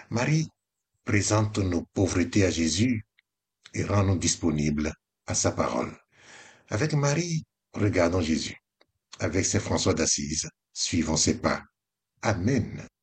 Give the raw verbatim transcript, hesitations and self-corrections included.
Marie présente nos pauvretés à Jésus et rend-nous disponibles à sa parole. Avec Marie, regardons Jésus. Avec Saint François d'Assise, suivons ses pas. Amen.